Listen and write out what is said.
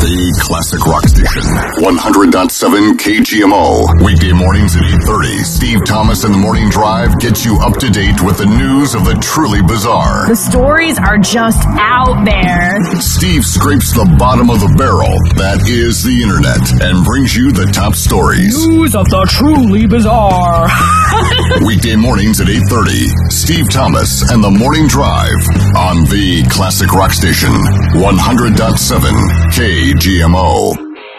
The Classic Rock Station, 100.7 KGMO. Weekday mornings at 8:30. Steve Thomas and the Morning Drive gets you up to date with the news of the truly bizarre. The stories are just out there. Steve scrapes the bottom of the barrel, that is the internet, and brings you the top stories. News of the truly bizarre. Weekday mornings at 8:30. Steve Thomas and the Morning Drive on the Classic Rock Station, 100.7 KGMO.